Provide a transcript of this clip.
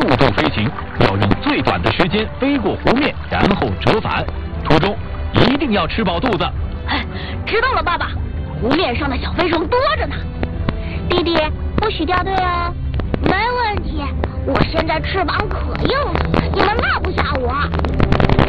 速度飞行，要用最短的时间飞过湖面，然后折返。途中一定要吃饱肚子。 知道了，爸爸。湖面上的小飞虫多着呢。弟弟，不许掉队哦。没问题，我现在翅膀可硬了，你们落不下我。